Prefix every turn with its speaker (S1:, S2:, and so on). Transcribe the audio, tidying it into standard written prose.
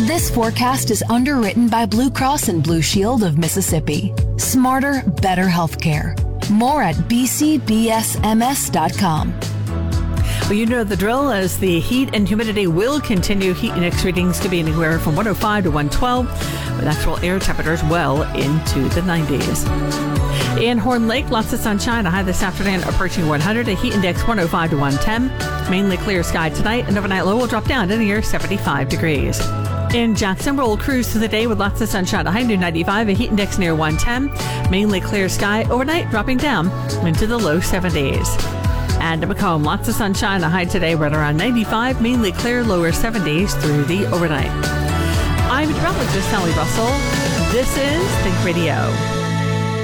S1: This forecast is underwritten by Blue Cross and Blue Shield of Mississippi. Smarter, better healthcare. More at bcbsms.com.
S2: Well, you know the drill, as the heat and humidity will continue. Heat index readings to be anywhere from 105 to 112, with actual air temperatures well into the 90s. In Horn Lake, lots of sunshine. A high this afternoon approaching 100. A heat index 105 to 110. Mainly clear sky tonight. An overnight low will drop down to near 75 degrees. In Jackson, we'll cruise through the day with lots of sunshine. A high near 95. A heat index near 110. Mainly clear sky. Overnight dropping down into the low 70s. And at Macomb, lots of sunshine. A high today right around 95. Mainly clear, lower 70s through the overnight. I'm meteorologist Sally Russell. This is Think Radio.